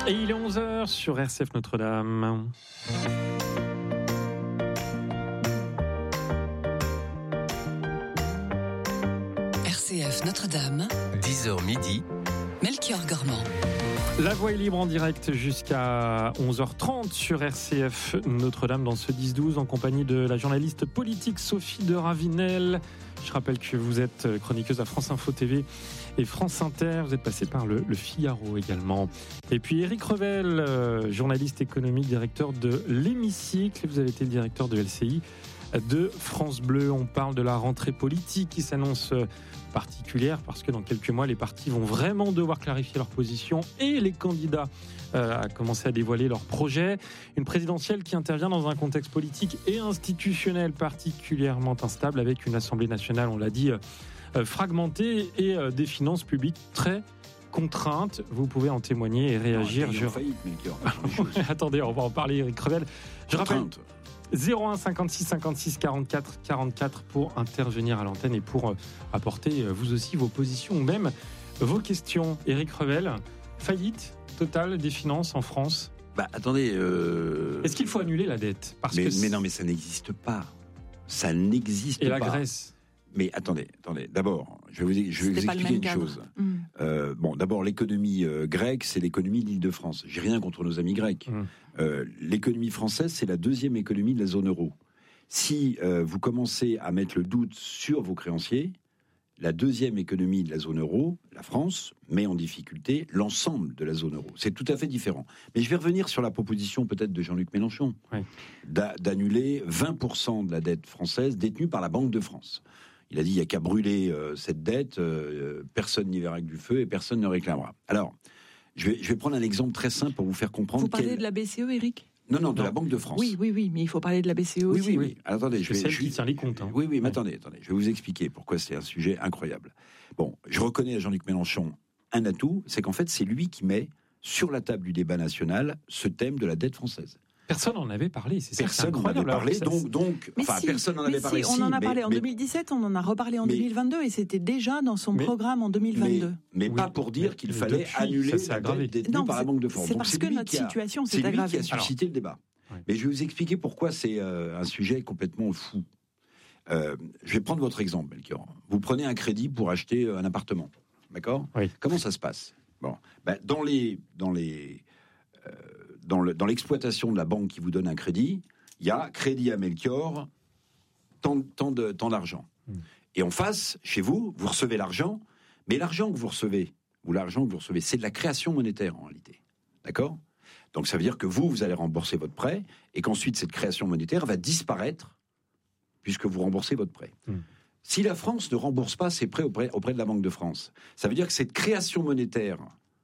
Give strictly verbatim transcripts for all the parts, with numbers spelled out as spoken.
Et il est onze heures sur R C F Notre-Dame. R C F Notre-Dame, dix heures midi, Melchior Gormand. La voix est libre en direct jusqu'à onze heures trente sur R C F Notre-Dame dans ce dix douze en compagnie de la journaliste politique Sophie de Ravinel. Je rappelle que vous êtes chroniqueuse à France Info T V et France Inter. Vous êtes passée par le, le Figaro également. Et puis Éric Revel, euh, journaliste économique, directeur de l'Hémicycle. Vous avez été le directeur de L C I de France Bleu. On parle de la rentrée politique qui s'annonce particulière parce que dans quelques mois, les partis vont vraiment devoir clarifier leur position et les candidats euh, à commencer à dévoiler leurs projets. Une présidentielle qui intervient dans un contexte politique et institutionnel particulièrement instable avec une Assemblée nationale, on l'a dit, euh, fragmentée et euh, des finances publiques très contraintes. Vous pouvez en témoigner et réagir. Non, Je... faillite, Melchior. Attendez, on va en parler, Éric Revel. Je rappelle Contrainte. zéro un cinquante-six cinquante-six quarante-quatre quarante-quatre pour intervenir à l'antenne et pour euh, apporter euh, vous aussi vos positions ou même vos questions. Éric Revel, faillite totale des finances en France. Bah attendez. Euh... Est-ce qu'il faut annuler la dette? Parce mais, que mais non, mais ça n'existe pas. Ça n'existe pas. Et la Grèce? Mais attendez, attendez. D'abord, je vais vous, je vais vous expliquer une chose. Mmh. Euh, bon, d'abord, l'économie euh, grecque, c'est l'économie de l'Île-de-France. J'ai rien contre nos amis grecs. Mmh. Euh, l'économie française, c'est la deuxième économie de la zone euro. Si euh, vous commencez à mettre le doute sur vos créanciers, la deuxième économie de la zone euro, la France, met en difficulté l'ensemble de la zone euro. C'est tout à fait différent. Mais je vais revenir sur la proposition peut-être de Jean-Luc Mélenchon, oui. d'a- d'annuler vingt pour cent de la dette française détenue par la Banque de France. Il a dit, il n'y a qu'à brûler euh, cette dette, euh, personne n'y verra que du feu et personne ne réclamera. Alors, je vais, je vais prendre un exemple très simple pour vous faire comprendre... Vous parlez quel... de la B C E, Éric ? Non, non, de non. la Banque de France. Oui, oui, oui, mais il faut parler de la B C E Oui, aussi. oui, oui. Alors, attendez, je C'est vais... celle je... qui tient les comptes. Hein. Oui, oui, mais Ouais. attendez, attendez, je vais vous expliquer pourquoi c'est un sujet incroyable. Bon, je reconnais à Jean-Luc Mélenchon un atout, c'est qu'en fait, c'est lui qui met sur la table du débat national ce thème de la dette française. Personne n'en avait parlé. C'est ça, Personne c'est n'en avait incroyable. parlé, Alors, ça, donc, donc, Mais enfin, si, personne n'en mais avait si, parlé. on si, en a mais- parlé en mais- deux mille dix-sept, on en a reparlé en mais- deux mille vingt-deux et c'était déjà dans son Mais- programme en deux mille Mais, vingt-deux. mais Oui. pas pour dire qu'il Mais fallait depuis, annuler ça s'est la aggravé. dette détenue Non, par la c'est- Banque de France. c'est Donc, parce que lui notre qui a- situation c'est s'est lui aggravée. qui a suscité le débat. Ouais. Mais je vais vous expliquer pourquoi c'est euh, un sujet complètement fou. Euh, je vais prendre votre exemple, Melchior. Vous prenez un crédit pour acheter un appartement, d'accord ? Oui. Comment ça se passe ? Bon, ben, dans les, dans les, euh, dans le, dans l'exploitation de la banque qui vous donne un crédit, il y a crédit à Melchior, tant, tant de, tant d'argent. Mmh. Et en face, chez vous, vous recevez l'argent, mais l'argent que vous recevez, ou l'argent que vous recevez, c'est de la création monétaire en réalité, d'accord ? Donc ça veut dire que vous, vous allez rembourser votre prêt, et qu'ensuite cette création monétaire va disparaître puisque vous remboursez votre prêt. Mmh. Si la France ne rembourse pas ses prêts auprès, auprès de la Banque de France, ça veut dire que cette création monétaire,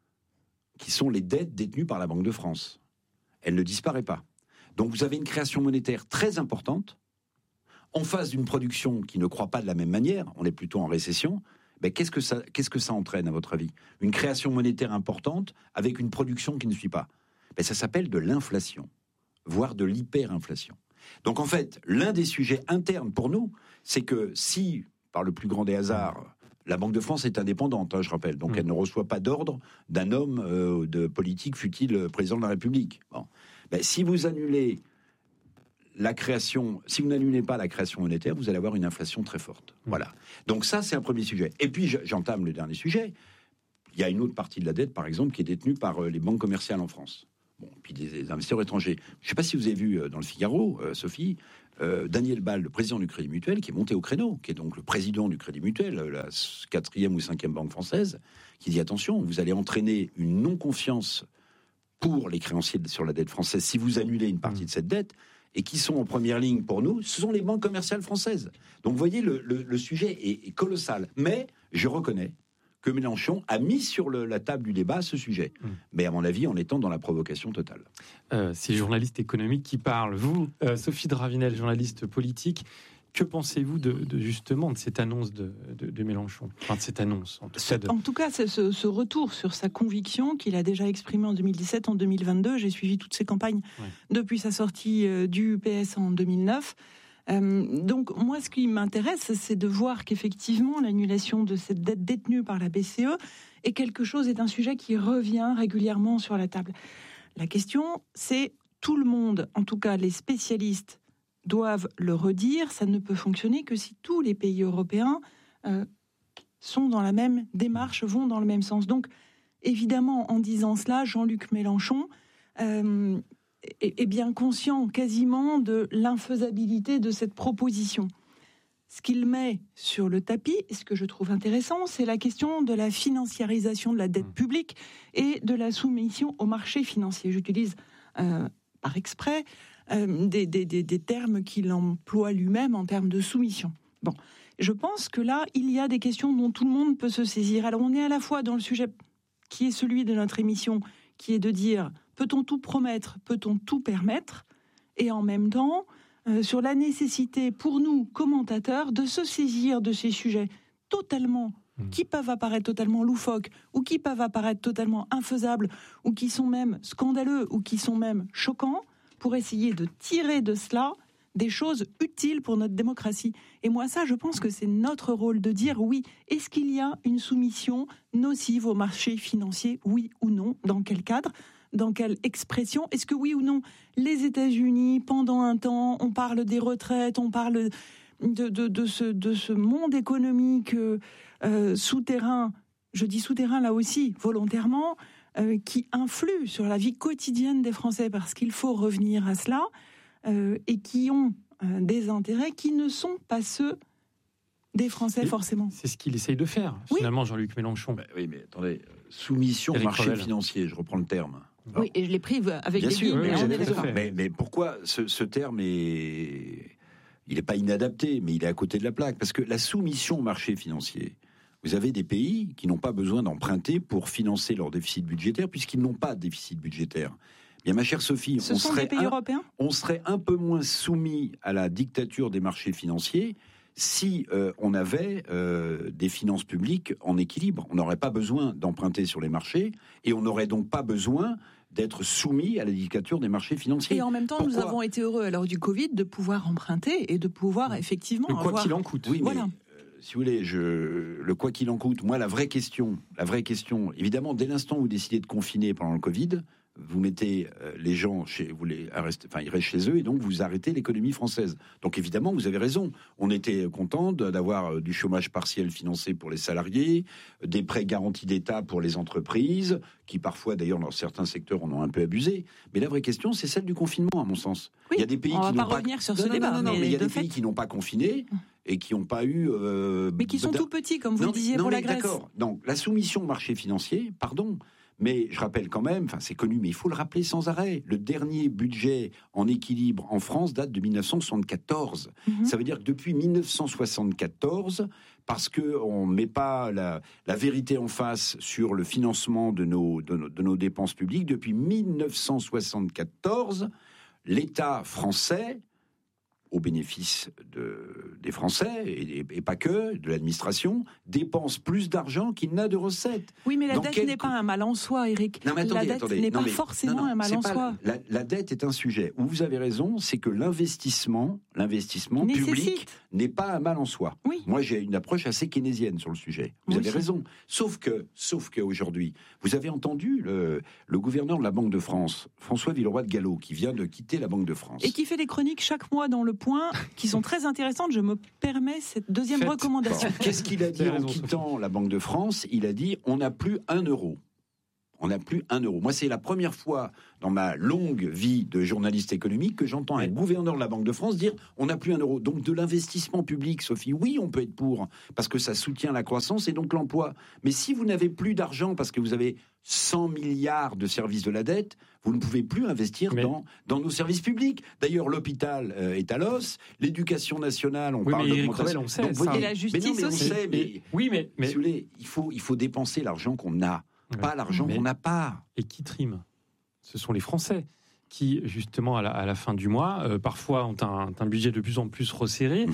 qui sont les dettes détenues par la Banque de France, elle ne disparaît pas. Donc vous avez une création monétaire très importante, en face d'une production qui ne croît pas de la même manière, on est plutôt en récession. Ben, qu'est-ce que ça, qu'est-ce que ça entraîne à votre avis ? Une création monétaire importante avec une production qui ne suit pas. Ben, ça s'appelle de l'inflation, voire de l'hyperinflation. Donc en fait, l'un des sujets internes pour nous, c'est que si, par le plus grand des hasards, la Banque de France est indépendante, hein, je rappelle, donc mmh. elle ne reçoit pas d'ordre d'un homme euh, de politique, fût-il président de la République. Bon. Ben, si vous annulez la création, si vous n'annulez pas la création monétaire, vous allez avoir une inflation très forte. Mmh. Voilà. Donc ça, c'est un premier sujet. Et puis, j'entame le dernier sujet. Il y a une autre partie de la dette, par exemple, qui est détenue par les banques commerciales en France. Bon, puis des, des investisseurs étrangers. Je ne sais pas si vous avez vu dans le Figaro, euh, Sophie, euh, Daniel Ball, le président du Crédit Mutuel, qui est monté au créneau, qui est donc le président du Crédit Mutuel, la quatrième ou cinquième banque française, qui dit attention, vous allez entraîner une non-confiance pour les créanciers sur la dette française si vous annulez une partie de cette dette. Et qui sont en première ligne pour nous, ce sont les banques commerciales françaises. Donc vous voyez, le, le, le sujet est, est colossal. Mais je reconnais que Mélenchon a mis sur le, la table du débat ce sujet. Mmh. Mais à mon avis, en étant dans la provocation totale. Euh, c'est le journaliste économique qui parle. Vous, euh, Sophie de Ravinel, journaliste politique, que pensez-vous de, de justement de cette annonce de, de, de Mélenchon ? Enfin, de cette annonce, en tout cas. De... En tout cas, c'est ce, ce retour sur sa conviction qu'il a déjà exprimée en deux mille dix-sept, en deux mille vingt-deux. J'ai suivi toutes ses campagnes ouais. depuis sa sortie euh, du U P S en deux mille neuf. Euh, donc, moi, ce qui m'intéresse, c'est de voir qu'effectivement, l'annulation de cette dette détenue par la B C E est quelque chose, est un sujet qui revient régulièrement sur la table. La question, c'est tout le monde, en tout cas les spécialistes, doivent le redire, ça ne peut fonctionner que si tous les pays européens euh, sont dans la même démarche, vont dans le même sens. Donc, évidemment, en disant cela, Jean-Luc Mélenchon euh, est, est bien conscient quasiment de l'infaisabilité de cette proposition. Ce qu'il met sur le tapis, et ce que je trouve intéressant, c'est la question de la financiarisation de la dette publique et de la soumission au marché financier. J'utilise euh, par exprès euh, des, des, des, des termes qu'il emploie lui-même en termes de soumission. Bon, je pense que là, il y a des questions dont tout le monde peut se saisir. Alors, on est à la fois dans le sujet qui est celui de notre émission, qui est de dire, peut-on tout promettre, peut-on tout permettre, et en même temps, euh, sur la nécessité pour nous, commentateurs, de se saisir de ces sujets totalement, mmh. qui peuvent apparaître totalement loufoques, ou qui peuvent apparaître totalement infaisables, ou qui sont même scandaleux, ou qui sont même choquants, pour essayer de tirer de cela des choses utiles pour notre démocratie. Et moi, ça, je pense que c'est notre rôle de dire oui. Est-ce qu'il y a une soumission nocive au marché financier, oui ou non? Dans quel cadre? Dans quelle expression? Est-ce que oui ou non, les États-Unis, pendant un temps, on parle des retraites, on parle de, de, de, ce, de ce monde économique euh, souterrain, je dis souterrain là aussi, volontairement, euh, qui influe sur la vie quotidienne des Français, parce qu'il faut revenir à cela, euh, et qui ont euh, des intérêts qui ne sont pas ceux des Français, et forcément. C'est ce qu'il essaye de faire, oui. finalement, Jean-Luc Mélenchon. Bah, oui, mais attendez, soumission au marché Revel. financier, je reprends le terme. Alors, oui, et je l'ai pris avec bien les sûr, billes, oui, mais, oui, mais, mais pourquoi ce, ce terme est... Il n'est pas inadapté, mais il est à côté de la plaque. Parce que la soumission au marché financier, vous avez des pays qui n'ont pas besoin d'emprunter pour financer leur déficit budgétaire, puisqu'ils n'ont pas de déficit budgétaire. Bien, ma chère Sophie, Ce on, sont serait des pays un, européens on serait un peu moins soumis à la dictature des marchés financiers si euh, on avait euh, des finances publiques en équilibre. On n'aurait pas besoin d'emprunter sur les marchés, et on n'aurait donc pas besoin d'être soumis à la dictature des marchés financiers. Et en même temps, Pourquoi nous avons été heureux, à l'heure du Covid, de pouvoir emprunter et de pouvoir effectivement le quoi avoir... qu'il en coûte. Oui, voilà. mais, euh, si vous voulez, je, le quoi qu'il en coûte, moi, la vraie question, la vraie question, évidemment, dès l'instant où vous décidez de confiner pendant le Covid, vous mettez euh, les gens chez, vous les arrêtez, enfin, ils restent chez eux, et donc vous arrêtez l'économie française. Donc évidemment, vous avez raison. On était content d'avoir euh, du chômage partiel financé pour les salariés, euh, des prêts garantis d'État pour les entreprises, qui parfois, d'ailleurs, dans certains secteurs, en ont un peu abusé. Mais la vraie question, c'est celle du confinement, à mon sens. Oui, il y a des pays on qui va n'ont pas pas revenir sur non, ce non, débat, non, non, mais, mais il y a de des fait... pays qui n'ont pas confiné et qui n'ont pas eu. Euh, mais qui sont tout petits, comme vous non, le disiez non, pour mais la Grèce. D'accord. Donc la soumission au marché financier, pardon. Mais je rappelle quand même, enfin c'est connu, mais il faut le rappeler sans arrêt, le dernier budget en équilibre en France date de dix-neuf cent soixante-quatorze. Mm-hmm. Ça veut dire que depuis dix-neuf cent soixante-quatorze, parce qu'on ne met pas la, la vérité en face sur le financement de nos, de nos, de nos dépenses publiques, depuis dix-neuf cent soixante-quatorze, l'État français, au bénéfice de, des Français, et, et pas que, de l'administration, dépense plus d'argent qu'il n'a de recettes. Oui, mais la Dans dette quel... n'est pas un mal en soi, Eric. Non, mais attendez, la dette attendez. n'est non, pas mais, forcément non, non, un mal en pas, soi. La, la dette est un sujet où vous avez raison, c'est que l'investissement, l'investissement Nécessite. public n'est pas un mal en soi. Oui. Moi, j'ai une approche assez keynésienne sur le sujet. Vous Moi avez aussi. raison. Sauf que, sauf qu'aujourd'hui, vous avez entendu le, le gouverneur de la Banque de France, François Villeroy de Galhau, qui vient de quitter la Banque de France. Et qui fait des chroniques chaque mois dans Le Point, qui sont très intéressantes. Je me permets cette deuxième Faites. recommandation. Bon, qu'est-ce qu'il a dit en quittant la Banque de France? Il a dit, on n'a plus un euro. On n'a plus un euro. Moi, c'est la première fois dans ma longue vie de journaliste économique que j'entends un gouverneur de la Banque de France dire on n'a plus un euro. Donc de l'investissement public, Sophie, oui, on peut être pour, parce que ça soutient la croissance et donc l'emploi. Mais si vous n'avez plus d'argent parce que vous avez cent milliards de services de la dette, vous ne pouvez plus investir mais... dans, dans nos services publics. D'ailleurs, l'hôpital euh, est à l'os, l'éducation nationale, on oui, parle Revel, d'augmentation. on sait, donc, ça. Et la justice mais non, mais on aussi. sait, mais, oui, mais, mais... si vous voulez, il faut, il faut dépenser l'argent qu'on a. Ouais. Pas l'argent Mais, qu'on n'a pas. Et qui trime? Ce sont les Français qui, justement, à la, à la fin du mois, euh, parfois ont un, un budget de plus en plus resserré, mmh.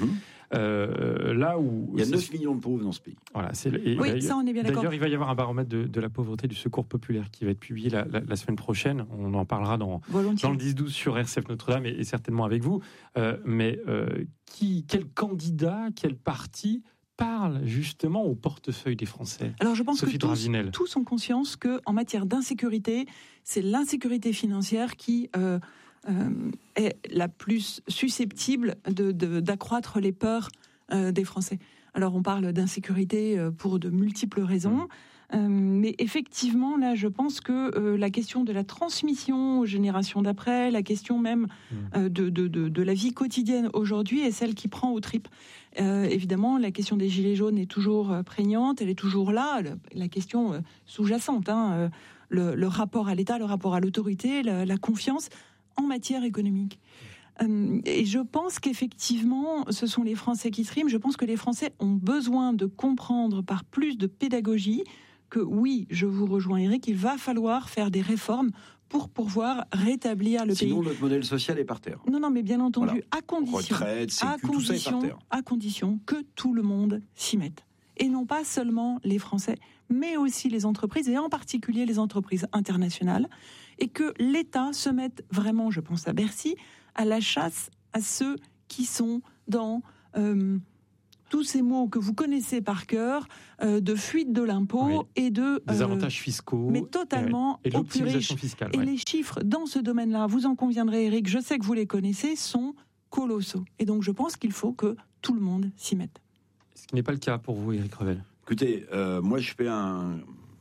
Euh, là où il y a neuf millions de pauvres dans ce pays. Voilà, c'est, et, oui, ça on est bien d'accord. D'ailleurs, il va y avoir un baromètre de, de la pauvreté du Secours populaire qui va être publié la, la, la semaine prochaine. On en parlera dans, dans le dix douze sur R C F Notre-Dame et, et certainement avec vous. Euh, mais euh, qui, quel candidat, quel parti parle justement au portefeuille des Français? Alors je pense Sophie que tous, tous ont conscience qu'en matière d'insécurité, c'est l'insécurité financière qui euh, euh, est la plus susceptible de, de, d'accroître les peurs euh, des Français. Alors on parle d'insécurité euh, pour de multiples raisons. Mmh. Euh, mais effectivement, là, je pense que euh, la question de la transmission aux générations d'après, la question même euh, de, de, de, de la vie quotidienne aujourd'hui est celle qui prend aux tripes. Euh, évidemment, la question des gilets jaunes est toujours euh, prégnante, elle est toujours là, le, la question euh, sous-jacente, hein, euh, le, le rapport à l'État, le rapport à l'autorité, la, la confiance en matière économique. Euh, et je pense qu'effectivement, ce sont les Français qui triment. Je pense que les Français ont besoin de comprendre par plus de pédagogie que oui, je vous rejoins Éric, il va falloir faire des réformes pour pouvoir rétablir le Sinon, pays. Sinon, notre modèle social est par terre. Non, non, mais bien entendu, voilà. à condition, Retraite, sécu, à condition, tout ça est par terre. À condition que tout le monde s'y mette. Et non pas seulement les Français, mais aussi les entreprises, et en particulier les entreprises internationales, et que l'État se mette vraiment, je pense à Bercy, à la chasse à ceux qui sont dans... Euh, tous ces mots que vous connaissez par cœur, euh, de fuite de l'impôt oui. et de... Euh, des avantages fiscaux. Mais totalement et, et aux plus riches. Fiscale, et ouais. les chiffres dans ce domaine-là, vous en conviendrez Éric, je sais que vous les connaissez, sont colossaux. Et donc je pense qu'il faut que tout le monde s'y mette. Ce qui n'est pas le cas pour vous, Éric Revel. Écoutez, euh, moi je fais un...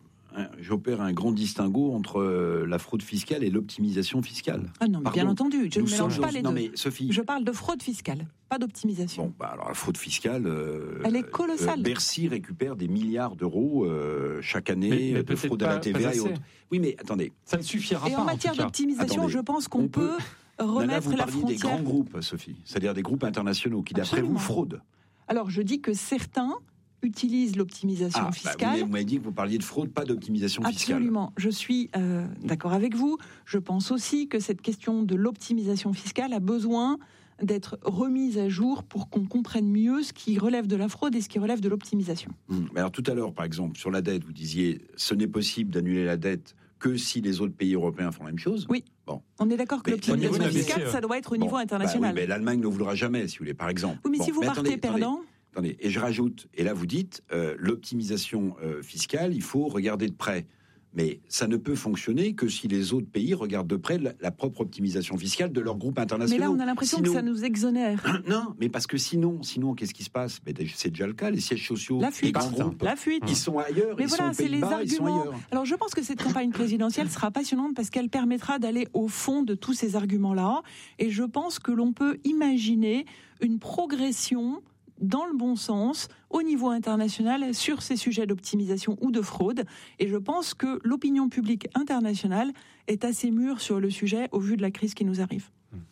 j'opère un grand distinguo entre la fraude fiscale et l'optimisation fiscale. Ah non, mais bien entendu, je ne mélange pas les non, deux. Mais Sophie, je parle de fraude fiscale, pas d'optimisation. Bon, bah alors la fraude fiscale, euh, elle est colossale. Euh, Bercy récupère des milliards d'euros euh, chaque année mais, mais de fraude à la T V A et autres. Oui, mais attendez. Ça ne suffira et pas. Et en matière en d'optimisation, attendez, je pense qu'on peut, peut remettre là, vous la frontière. des grands groupes, Sophie, c'est-à-dire des groupes internationaux qui, d'après Absolument. vous, fraudent. Alors, je dis que certains utilisent l'optimisation ah, fiscale. Bah, vous m'avez dit que vous parliez de fraude, pas d'optimisation fiscale. Absolument. Je suis euh, d'accord avec vous. Je pense aussi que cette question de l'optimisation fiscale a besoin d'être remise à jour pour qu'on comprenne mieux ce qui relève de la fraude et ce qui relève de l'optimisation. Hum. Alors tout à l'heure, par exemple, sur la dette, vous disiez ce n'est possible d'annuler la dette que si les autres pays européens font la même chose. Oui. Bon. On est d'accord que mais l'optimisation fiscale, ça doit être au bon, niveau international. Bah oui, mais l'Allemagne ne voudra jamais, si vous voulez, par exemple. Oui, mais bon, si vous mais partez attendez, perdant... Attendez. Attendez, et je rajoute, et là vous dites, euh, l'optimisation euh, fiscale, il faut regarder de près. Mais ça ne peut fonctionner que si les autres pays regardent de près la, la propre optimisation fiscale de leurs groupes internationaux. Mais là, on a l'impression sinon, que ça nous exonère. Non, mais parce que sinon, sinon qu'est-ce qui se passe? Mais c'est déjà le cas, les sièges sociaux, la fuite, les grands groupes, la fuite. Ils sont ailleurs, mais ils voilà, sont aux Pays-Bas, ils sont ailleurs. Alors je pense que cette campagne présidentielle sera passionnante parce qu'elle permettra d'aller au fond de tous ces arguments-là. Et je pense que l'on peut imaginer une progression dans le bon sens, au niveau international, sur ces sujets d'optimisation ou de fraude. Et je pense que l'opinion publique internationale est assez mûre sur le sujet au vu de la crise qui nous arrive.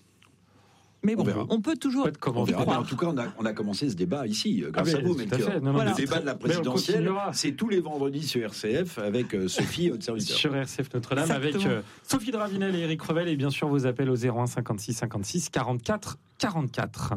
Mais bon, on, on peut toujours y croire. En tout cas, on a, on a commencé ce débat ici, grâce ah à vous, Melchior. Non, non, voilà. Le très, débat de la présidentielle, c'est tous les vendredis sur R C F avec euh, Sophie, votre serviteur. Sur R C F Notre-Dame, avec euh, Sophie de Ravinel et Éric Revel, et bien sûr vos appels au zéro un cinquante-six cinquante-six quarante-quatre quarante-quatre.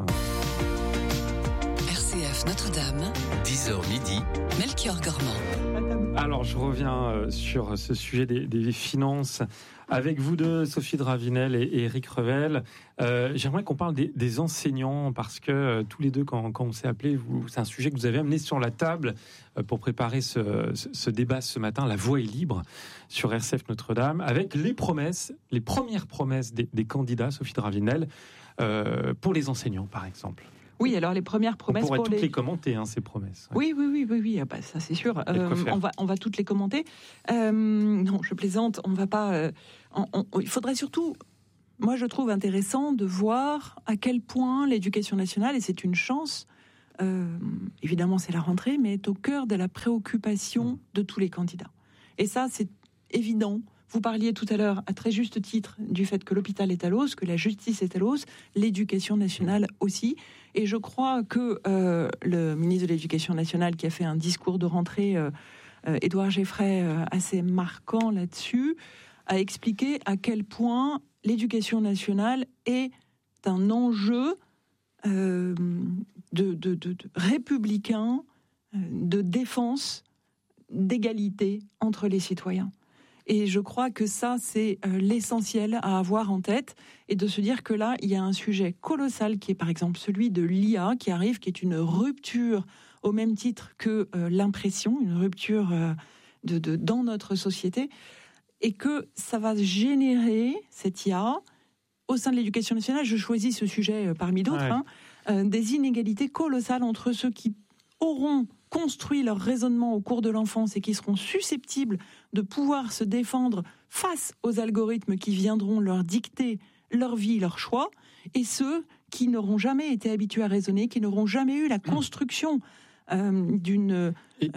R C F Notre-Dame, dix heures midi, Melchior Gormand. Alors, je reviens sur ce sujet des, des finances avec vous deux, Sophie de Ravinel et, et Éric Revel. Euh, j'aimerais qu'on parle des, des enseignants parce que euh, tous les deux, quand, quand on s'est appelés, vous, c'est un sujet que vous avez amené sur la table euh, pour préparer ce, ce, ce débat ce matin. La voix est libre sur R C F Notre-Dame avec les promesses, les premières promesses des, des candidats, Sophie de Ravinel, euh, pour les enseignants, par exemple. Oui, alors les premières promesses... On pourrait pour toutes les... les commenter, hein, ces promesses. Ouais. Oui, oui, oui, oui, oui. Ah bah, ça c'est sûr. Euh, on, va, on va toutes les commenter. Euh, non, je plaisante, on va pas... Euh, on, on, il faudrait surtout... Moi, je trouve intéressant de voir à quel point l'éducation nationale, et c'est une chance, euh, évidemment c'est la rentrée, mais est au cœur de la préoccupation de tous les candidats. Et ça, c'est évident. Vous parliez tout à l'heure, à très juste titre, du fait que l'hôpital est à l'os, que la justice est à l'os, l'éducation nationale aussi. Et je crois que euh, le ministre de l'Éducation nationale, qui a fait un discours de rentrée, euh, euh, Édouard Geffray, euh, assez marquant là-dessus, a expliqué à quel point l'éducation nationale est un enjeu euh, de, de, de, de républicain, de défense, d'égalité entre les citoyens. Et je crois que ça, c'est l'essentiel à avoir en tête, et de se dire que là, il y a un sujet colossal qui est par exemple celui de l'I A qui arrive, qui est une rupture au même titre que euh, l'impression, une rupture euh, de, de, dans notre société, et que ça va générer, cette I A, au sein de l'éducation nationale, je choisis ce sujet parmi d'autres, ouais. hein, euh, des inégalités colossales entre ceux qui auront construit leur raisonnement au cours de l'enfance et qui seront susceptibles de pouvoir se défendre face aux algorithmes qui viendront leur dicter leur vie, leur choix, et ceux qui n'auront jamais été habitués à raisonner, qui n'auront jamais eu la construction euh, d'une... Euh,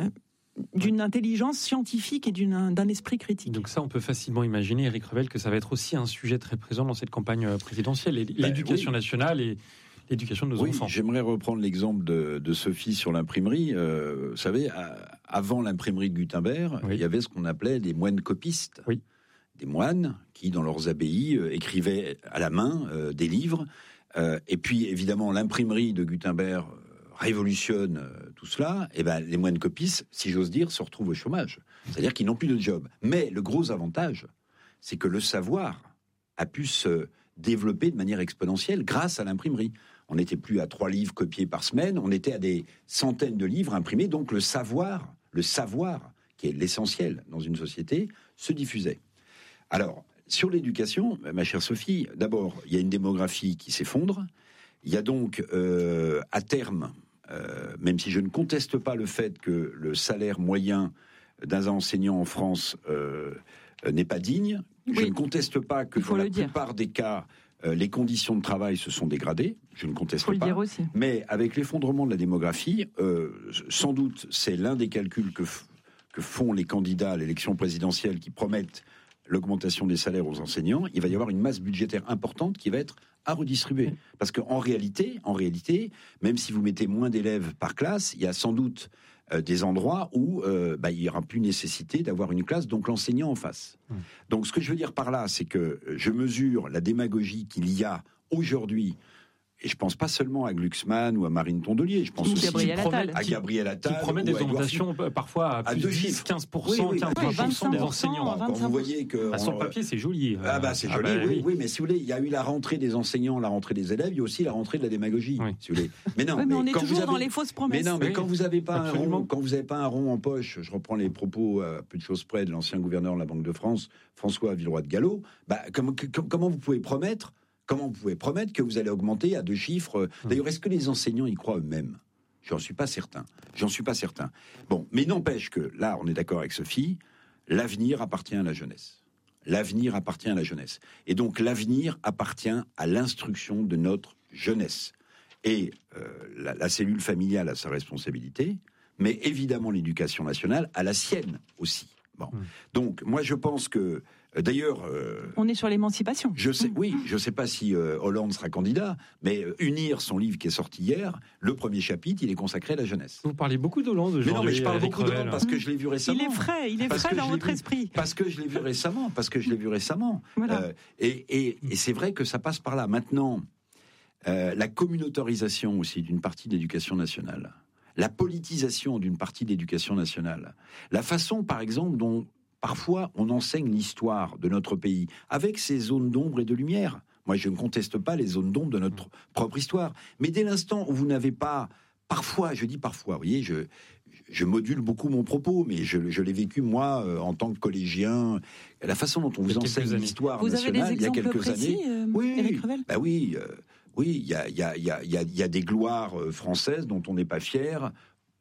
d'une intelligence scientifique et d'une, d'un esprit critique. Donc ça, on peut facilement imaginer, Éric Revel, que ça va être aussi un sujet très présent dans cette campagne présidentielle, l'éducation ben, oui. nationale et l'éducation de nos oui, enfants. J'aimerais reprendre l'exemple de, de Sophie sur l'imprimerie. Euh, vous savez, à, avant l'imprimerie de Gutenberg, oui. il y avait ce qu'on appelait des moines copistes. Oui. Des moines qui, dans leurs abbayes, euh, écrivaient à la main euh, des livres. Euh, et puis, évidemment, l'imprimerie de Gutenberg révolutionne euh, tout cela, et ben les moines copistes, si j'ose dire, se retrouvent au chômage. C'est-à-dire qu'ils n'ont plus de job. Mais le gros avantage, c'est que le savoir a pu se développer de manière exponentielle grâce à l'imprimerie. On n'était plus à trois livres copiés par semaine, on était à des centaines de livres imprimés, donc le savoir, le savoir, qui est l'essentiel dans une société, se diffusait. Alors, sur l'éducation, ma chère Sophie, d'abord, il y a une démographie qui s'effondre. Il y a donc, euh, à terme, Euh, même si je ne conteste pas le fait que le salaire moyen d'un enseignant en France euh, n'est pas digne, oui. je ne conteste pas que dans la plupart des cas, euh, les conditions de travail se sont dégradées, je ne conteste Faut pas, le dire aussi. Mais avec l'effondrement de la démographie, euh, sans doute c'est l'un des calculs que, f- que font les candidats à l'élection présidentielle qui promettent l'augmentation des salaires aux enseignants, il va y avoir une masse budgétaire importante qui va être à redistribuer. Parce qu'en réalité, en réalité, même si vous mettez moins d'élèves par classe, il y a sans doute euh, des endroits où euh, bah, il n'y aura plus nécessité d'avoir une classe, donc l'enseignant en face. Mmh. Donc ce que je veux dire par là, c'est que je mesure la démagogie qu'il y a aujourd'hui. Et je pense pas seulement à Glucksmann ou à Marine Tondelier, je pense aussi Gabriel Attal. à Gabriel Attal. Qui promet des augmentations parfois à, à plus de dix, quinze pour cent, oui, oui, quinze pour cent des enseignants. Quand vous voyez que... À son papier, c'est joli. Ah bah c'est joli, ah bah, oui, oui, oui, mais si vous voulez, il y a eu la rentrée des enseignants, la rentrée des élèves, il y a aussi la rentrée de la démagogie, oui. si vous voulez. Mais non, oui, mais, mais on est toujours avez... dans les fausses promesses. Mais non, mais oui, quand vous n'avez pas absolument. un rond, quand vous n'avez pas un rond en poche, je reprends les propos à peu de choses près de l'ancien gouverneur de la Banque de France, François Villeroy de Galhau, bah, comment, comment vous pouvez promettre Comment vous pouvez promettre que vous allez augmenter à deux chiffres ? D'ailleurs, est-ce que les enseignants y croient eux-mêmes ? J'en suis pas certain. J'en suis pas certain. Bon, mais n'empêche que, là, on est d'accord avec Sophie, l'avenir appartient à la jeunesse. L'avenir appartient à la jeunesse. Et donc, l'avenir appartient à l'instruction de notre jeunesse. Et euh, la, la cellule familiale a sa responsabilité, mais évidemment, l'éducation nationale a la sienne aussi. Bon. Mmh. Donc, moi, je pense que D'ailleurs, euh, on est sur l'émancipation. Je sais, oui, je ne sais pas si euh, Hollande sera candidat, mais euh, Unir, son livre qui est sorti hier, le premier chapitre, il est consacré à la jeunesse. Vous parlez beaucoup d'Hollande aujourd'hui. Mais non, mais je parle beaucoup d'Hollande parce que je l'ai vu récemment. Il est frais, il est frais dans votre vu, esprit. Parce que je l'ai vu récemment, parce que je l'ai vu récemment. Voilà. Euh, et, et, et c'est vrai que ça passe par là. Maintenant, euh, la communautarisation aussi d'une partie de l'éducation nationale, la politisation d'une partie de l'éducation nationale, la façon, par exemple, dont parfois, on enseigne l'histoire de notre pays avec ses zones d'ombre et de lumière. Moi, je ne conteste pas les zones d'ombre de notre propre histoire. Mais dès l'instant où vous n'avez pas... Parfois, je dis parfois, vous voyez, je, je module beaucoup mon propos, mais je, je l'ai vécu, moi, euh, en tant que collégien. La façon dont on vous enseigne l'histoire vous nationale, avez des il y a quelques précis, années... Euh, oui, Éric Revel bah oui, euh, oui, il y a, y, a, y, a, y, a, y a des gloires françaises dont on n'est pas fier...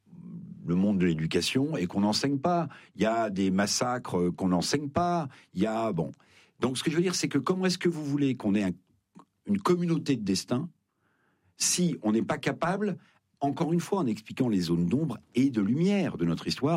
le monde de l'éducation, et qu'on n'enseigne pas. Il y a des massacres qu'on n'enseigne pas. Il y a, bon. Donc, ce que je veux dire, c'est que comment est-ce que vous voulez qu'on ait un, une communauté de destin si on n'est pas capable, encore une fois, en expliquant les zones d'ombre et de lumière de notre histoire,